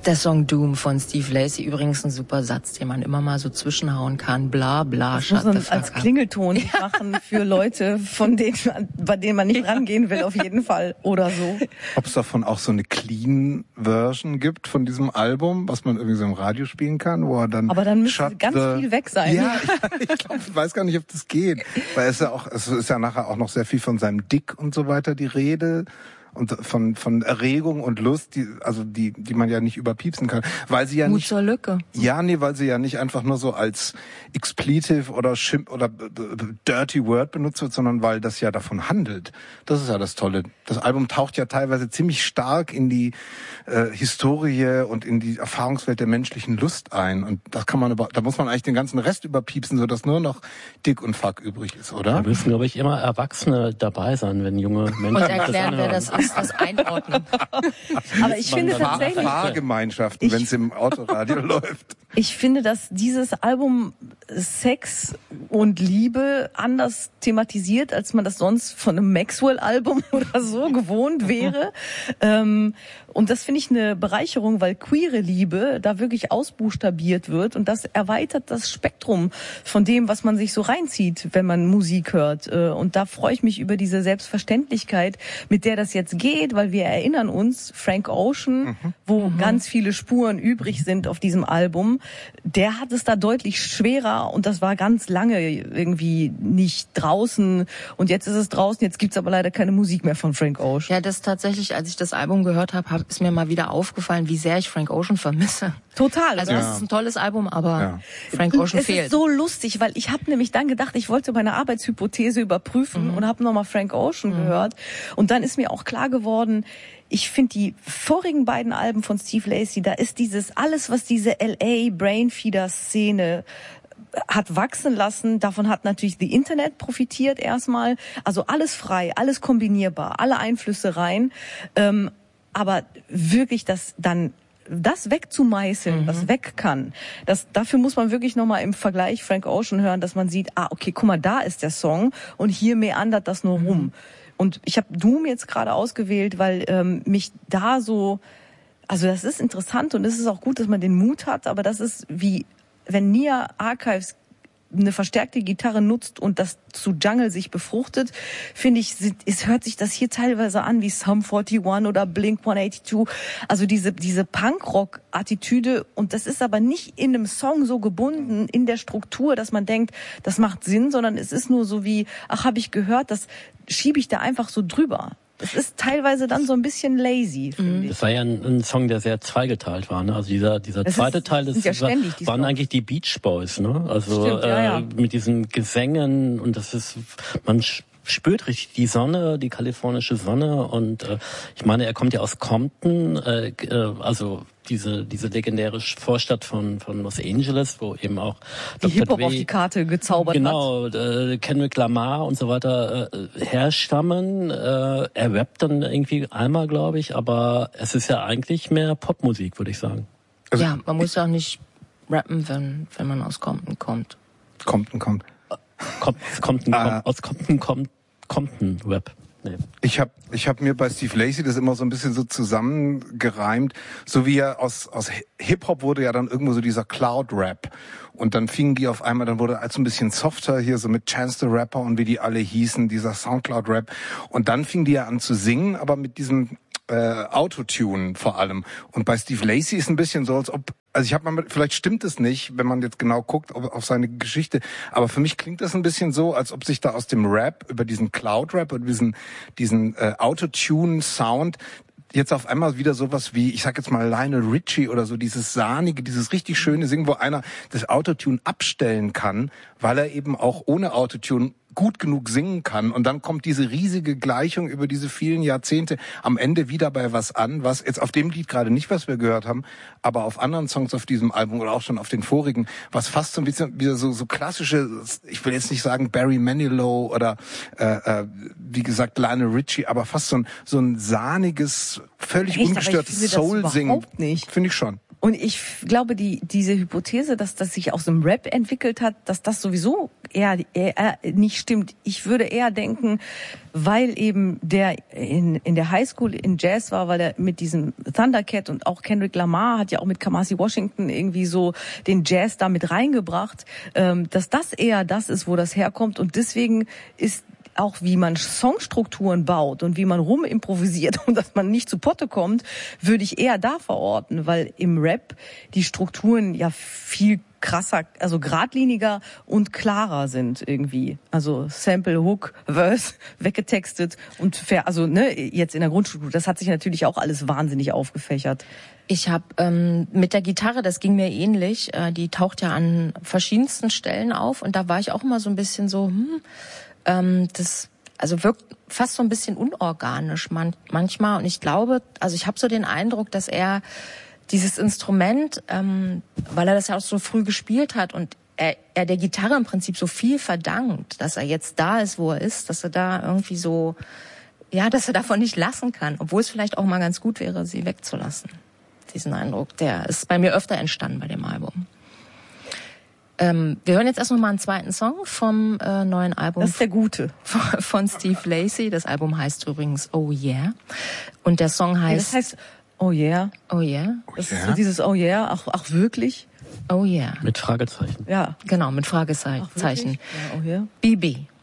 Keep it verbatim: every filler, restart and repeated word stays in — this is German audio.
Der Song Doom von Steve Lacy, übrigens ein super Satz, den man immer mal so zwischenhauen kann. Bla bla, das muss man als Klingelton machen für Leute, von denen man, bei denen man nicht rangehen will, auf jeden Fall oder so. Ob es davon auch so eine Clean-Version gibt von diesem Album, was man irgendwie so im Radio spielen kann, wo er dann... Aber dann müsste ganz the... viel weg sein. Ja, ich, glaub, ich weiß gar nicht, ob das geht. Weil es ja auch, es ist ja nachher auch noch sehr viel von seinem Dick und so weiter die Rede. Und von von Erregung und Lust, die also die die man ja nicht überpiepsen kann, weil sie ja Mut nicht zur Lücke. Ja, nee, weil sie ja nicht einfach nur so als expletive oder Schimpf oder dirty word benutzt wird, sondern weil das ja davon handelt. Das ist ja das Tolle. Das Album taucht ja teilweise ziemlich stark in die äh, Historie und in die Erfahrungswelt der menschlichen Lust ein, und das kann man über, da muss man eigentlich den ganzen Rest überpiepsen, sodass nur noch Dick und Fuck übrig ist, oder? Da müssen, glaube ich, immer Erwachsene dabei sein, wenn junge Menschen und erklären, wer das ist. Das einordnen. Aber ich finde tatsächlich Fahrgemeinschaften, wenn es im Autoradio läuft. Ich finde, dass dieses Album Sex und Liebe anders thematisiert, als man das sonst von einem Maxwell-Album oder so gewohnt wäre. ähm, und das finde ich eine Bereicherung, weil queere Liebe da wirklich ausbuchstabiert wird, und das erweitert das Spektrum von dem, was man sich so reinzieht, wenn man Musik hört. Und da freue ich mich über diese Selbstverständlichkeit, mit der das jetzt geht, weil wir erinnern uns, Frank Ocean, mhm. wo mhm. ganz viele Spuren übrig sind auf diesem Album, der hat es da deutlich schwerer, und das war ganz lange irgendwie nicht draußen, und jetzt ist es draußen, jetzt gibt's aber leider keine Musik mehr von Frank Ocean. Ja, das tatsächlich, als ich das Album gehört habe, ist mir mal wieder aufgefallen, wie sehr ich Frank Ocean vermisse. Total. Also ja. das ist ein tolles Album, aber ja. Frank Ocean es fehlt. Es ist so lustig, weil ich habe nämlich dann gedacht, ich wollte meine Arbeitshypothese überprüfen mhm. und habe nochmal Frank Ocean mhm. gehört, und dann ist mir auch klar geworden, ich finde die vorigen beiden Alben von Steve Lacy, da ist dieses, alles, was diese L A Brainfeeder-Szene hat wachsen lassen, davon hat natürlich die Internet profitiert erstmal, also alles frei, alles kombinierbar, alle Einflüsse rein, ähm, aber wirklich das dann das wegzumeißeln, mhm. was weg kann, das, dafür muss man wirklich nochmal im Vergleich Frank Ocean hören, dass man sieht, ah, okay, guck mal, da ist der Song und hier meandert das nur mhm. rum. Und ich habe Doom jetzt gerade ausgewählt, weil ähm, mich da so, also das ist interessant, und es ist auch gut, dass man den Mut hat, aber das ist wie, wenn Nia Archives eine verstärkte Gitarre nutzt und das zu Jungle sich befruchtet, finde ich, es hört sich das hier teilweise an wie Sum einundvierzig oder Blink hundertzweiundachtzig. Also diese diese Punkrock-Attitüde, und das ist aber nicht in einem Song so gebunden in der Struktur, dass man denkt, das macht Sinn, sondern es ist nur so wie, ach, habe ich gehört, das schiebe ich da einfach so drüber. Es ist teilweise dann so ein bisschen lazy, finde ich. Das war ja ein, ein Song, der sehr zweigeteilt war, ne? Also dieser dieser das zweite ist, Teil, das ja war, ständig, waren eigentlich die Beach Boys, ne? Also Stimmt, ja, ja. Äh, mit diesen Gesängen, und das ist, man spürt richtig die Sonne, die kalifornische Sonne, und äh, ich meine, er kommt ja aus Compton, äh, äh, also diese diese legendäre Vorstadt von von Los Angeles, wo eben auch die Hip-Hop auf die Karte gezaubert genau, hat. Genau, äh, Kendrick Lamar und so weiter äh, herstammen. Äh, er rappt dann irgendwie einmal, glaube ich, aber es ist ja eigentlich mehr Popmusik, würde ich sagen. Also, ja, man muss ja auch nicht rappen, wenn wenn man aus Compton kommt. Compton kommt. Kommt, Compton, ah. kommt, aus Compton kommt Compton Rap. Nee. Ich habe ich hab mir bei Steve Lacy das immer so ein bisschen so zusammengereimt, so wie er aus aus Hip-Hop wurde ja dann irgendwo so dieser Cloud-Rap, und dann fingen die auf einmal, dann wurde er also ein bisschen softer hier, so mit Chance the Rapper und wie die alle hießen, dieser Soundcloud-Rap, und dann fingen die ja an zu singen, aber mit diesem äh, Autotune vor allem. Und bei Steve Lacy ist ein bisschen so, als ob, also ich habe mal, vielleicht stimmt es nicht, wenn man jetzt genau guckt auf, auf seine Geschichte, aber für mich klingt das ein bisschen so, als ob sich da aus dem Rap über diesen Cloud-Rap und diesen diesen äh, Autotune-Sound jetzt auf einmal wieder sowas wie, ich sag jetzt mal Lionel Richie oder so, dieses sahnige, dieses richtig schöne Singen, wo einer das Autotune abstellen kann, weil er eben auch ohne Autotune gut genug singen kann, und dann kommt diese riesige Gleichung über diese vielen Jahrzehnte am Ende wieder bei was an, was jetzt auf dem Lied gerade nicht, was wir gehört haben, aber auf anderen Songs auf diesem Album oder auch schon auf den vorigen, was fast so ein bisschen wieder so, so klassische, ich will jetzt nicht sagen Barry Manilow oder äh, äh, wie gesagt Lionel Richie, aber fast so ein so ein sahniges, völlig Echt, ungestörtes Soul-Singen. Finde ich schon. Und ich glaube, die diese Hypothese, dass das sich aus dem Rap entwickelt hat, dass das sowieso eher, eher nicht stimmt. Ich würde eher denken, weil eben der in, in der Highschool in Jazz war, weil er mit diesem Thundercat und auch Kendrick Lamar hat ja auch mit Kamasi Washington irgendwie so den Jazz da mit reingebracht, ähm, dass das eher das ist, wo das herkommt. Und deswegen ist auch wie man Songstrukturen baut und wie man rumimprovisiert und dass man nicht zu Potte kommt, würde ich eher da verorten, weil im Rap die Strukturen ja viel krasser, also geradliniger und klarer sind irgendwie. Also Sample, Hook, Verse, weggetextet und fair, also ne, jetzt in der Grundstruktur, das hat sich natürlich auch alles wahnsinnig aufgefächert. Ich habe ähm, mit der Gitarre, das ging mir ähnlich, äh, die taucht ja an verschiedensten Stellen auf und da war ich auch immer so ein bisschen so, hm, ähm, das also wirkt fast so ein bisschen unorganisch man, manchmal und ich glaube, also ich habe so den Eindruck, dass er dieses Instrument, ähm, weil er das ja auch so früh gespielt hat und er, er der Gitarre im Prinzip so viel verdankt, dass er jetzt da ist, wo er ist, dass er da irgendwie so, ja, dass er davon nicht lassen kann, obwohl es vielleicht auch mal ganz gut wäre, sie wegzulassen. Diesen Eindruck, der ist bei mir öfter entstanden bei dem Album. Ähm, wir hören jetzt erst noch mal einen zweiten Song vom äh, neuen Album. Das ist der gute. Von, von Steve Lacy. Das Album heißt übrigens Oh Yeah. Und der Song heißt... Ja, das heißt Oh Yeah. Oh Yeah. Das ist so dieses Oh Yeah, ach, ach wirklich? Oh Yeah. Mit Fragezeichen. Ja. Genau, mit Fragezeichen. Ach, wirklich? Ja, oh yeah. B B.